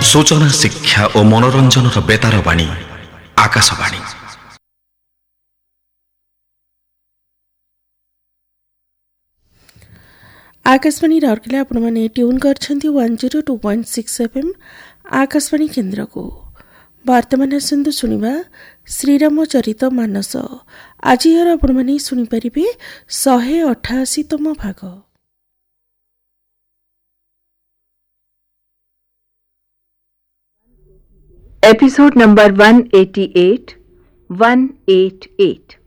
सूचना शिक्षा और मनोरंजन बेतार बाणी आकाशवाणी। आकाशवाणी राउरकेला आपण माने ट्यून करछंती 102.6 FM आकाशवाणी केन्द्र को। वर्तमान आसंतु सुनिबा श्रीराम चरित मानस। आज यार आपण माने सुनि परिबे 188तम भाग। Episode number 188।